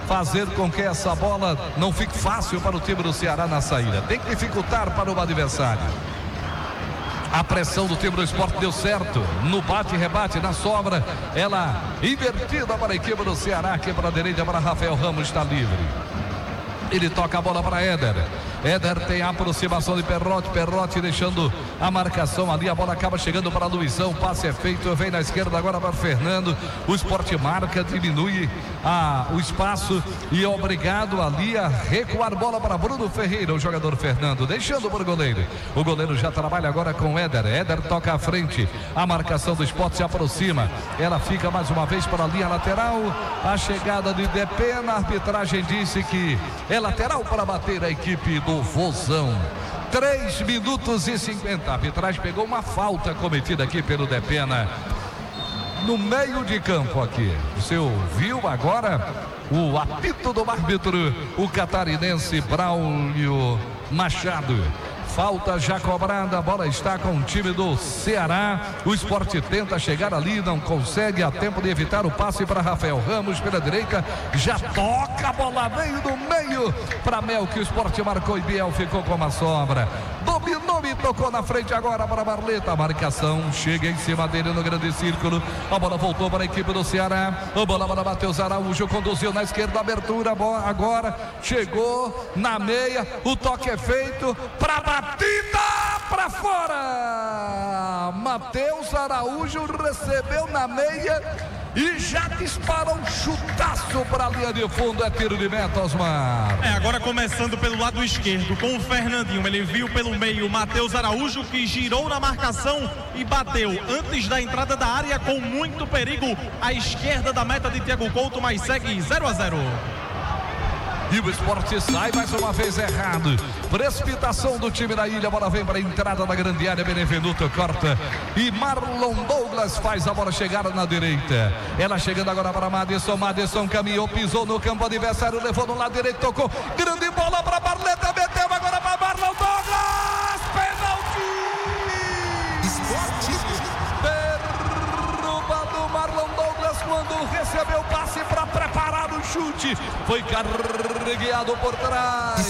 fazer com que essa bola não fique fácil para o time do Ceará na saída. Tem que dificultar para o adversário. A pressão do time do Sport deu certo. No bate e rebate, na sobra, ela invertida para a equipe do Ceará. Aqui para a direita, para Rafael Ramos, está livre. Ele toca a bola para Éder. Éder tem a aproximação de Perrotti deixando a marcação ali, a bola acaba chegando para Luizão, passe é feito, vem na esquerda agora para Fernando, o Sport marca, diminui o espaço e é obrigado ali a recuar bola para Bruno Ferreira, o jogador Fernando, deixando para o goleiro já trabalha agora com Éder toca à frente, a marcação do Sport se aproxima, ela fica mais uma vez para a linha lateral, a chegada de Depena, a arbitragem disse que é lateral para bater a equipe do Vozão. 3 minutos e 50. A arbitragem pegou uma falta cometida aqui pelo Depena no meio de campo aqui. Você ouviu agora o apito do árbitro, o catarinense Braulio Machado. Falta já cobrada, a bola está com o time do Ceará. O Sport tenta chegar ali, não consegue, a tempo de evitar o passe para Rafael Ramos pela direita. Já toca, a bola veio do meio para Mel, que o Sport marcou e Biel ficou com uma sobra. Dominou e tocou na frente agora para Barleta. A marcação chega em cima dele no grande círculo. A bola voltou para a equipe do Ceará. A bola para Matheus Araújo, conduziu na esquerda, abertura, agora chegou na meia. O toque é feito para batida para fora. Matheus Araújo recebeu na meia e já disparou um chutaço para a linha de fundo. É tiro de meta, Osmar. Agora começando pelo lado esquerdo com o Fernandinho. Ele viu pelo meio o Matheus Araújo, que girou na marcação e bateu antes da entrada da área com muito perigo à esquerda da meta de Thiago Couto, mas segue 0-0. E o Sport sai mais uma vez errado. Precipitação do time da ilha. A bola vem para a entrada da grande área. Benevenuto corta. E Marlon Douglas faz a bola chegar na direita. Ela chegando agora para Madison. Madison caminhou, pisou no campo adversário. Levou no lado direito, tocou. Grande bola para Barleta. Meteu agora para Marlon Douglas. Pênalti. Derrubado Marlon Douglas quando recebeu o passe para preparar o chute. Foi carregado por trás.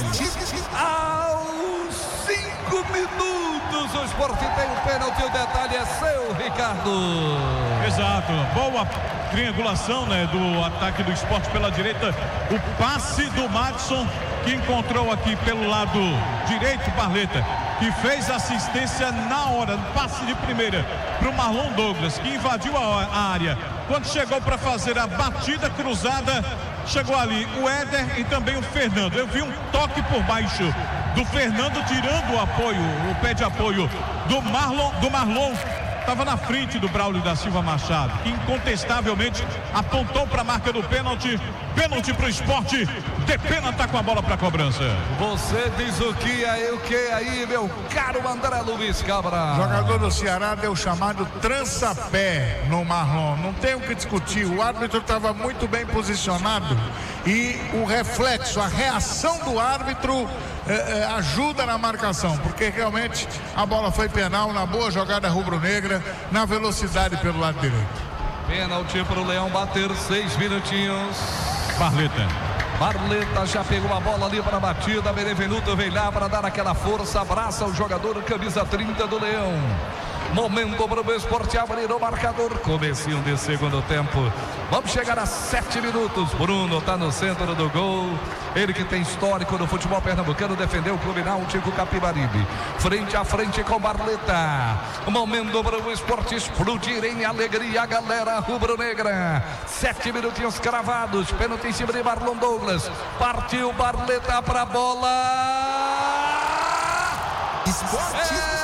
Aos 5 minutos o Sport tem um pênalti. O detalhe é seu, Ricardo. Exato, boa triangulação, né, do ataque do Sport pela direita. O passe do Madison, que encontrou aqui pelo lado direito Barleta, que fez assistência na hora, passe de primeira para o Marlon Douglas, que invadiu a área. Quando chegou para fazer a batida cruzada, chegou ali o Éder e também o Fernando. Eu vi um toque por baixo do Fernando, tirando o apoio, o pé de apoio do Marlon. Estava na frente do Braulio da Silva Machado, que incontestavelmente apontou para a marca do pênalti. Pênalti para o Sport. Depena está com a bola para a cobrança. Você diz o que aí, meu caro André Luiz Cabral? O jogador do Ceará deu chamado trança-pé no Marlon. Não tem o que discutir. O árbitro estava muito bem posicionado e o reflexo, a reação do árbitro ajuda na marcação, porque realmente a bola foi penal na boa jogada rubro-negra, na velocidade pelo lado direito. Pênalti para o Leão bater, 6 minutinhos. Barleta já pegou a bola ali para a batida. Benevenuto vem lá para dar aquela força, abraça o jogador, camisa 30 do Leão. Momento para o Sport abrir o marcador. Comecinho de segundo tempo. Vamos chegar a 7 minutos. Bruno está no centro do gol. Ele que tem histórico no futebol pernambucano, defendeu o Clube Náutico Capibaribe. Frente a frente com Barleta. Momento para o Sport explodir em alegria a galera rubro-negra. 7 minutinhos cravados. Pênalti em cima de Marlon Douglas. Partiu Barleta para a bola. Sport.